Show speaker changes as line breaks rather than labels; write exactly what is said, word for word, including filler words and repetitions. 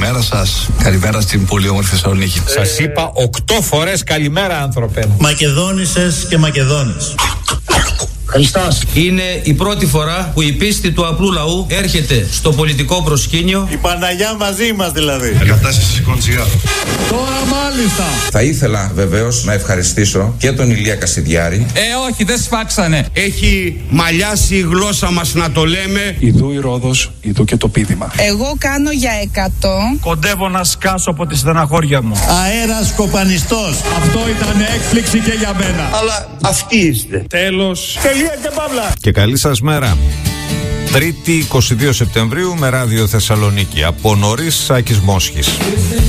Καλημέρα σας. Καλημέρα στην πολύ όμορφη Θεσσαλονίκη.
Ε... Σας είπα οκτώ φορές καλημέρα, άνθρωπε.
Μακεδόνισσες και Μακεδόνες.
Χριστός.
Είναι η πρώτη φορά που η πίστη του απλού λαού έρχεται στο πολιτικό προσκήνιο.
Η Παναγιά μαζί μας δηλαδή.
Η κατάσταση σηκώνει σιγά.
Τώρα μάλιστα.
Θα ήθελα βεβαίως να ευχαριστήσω και τον Ηλία Κασιδιάρη.
Ε, όχι, δεν σφάξανε.
Έχει μαλλιάσει η γλώσσα μας να το λέμε.
Ιδού η Ρόδος, ιδού και το πείδημα.
Εγώ κάνω για εκατό.
Κοντεύω να σκάσω από τη στεναχώρια μου.
Αέρας κοπανιστός.
Αυτό ήταν έκπληξη και για μένα.
Αλλά αυτοί είστε.
Τέλος.
Τελεία και παύλα.
Και καλή σας μέρα. Τρίτη εικοστή δεύτερη Σεπτεμβρίου με Ράδιο Θεσσαλονίκη. Από νωρίς Σάκης Μόσχης.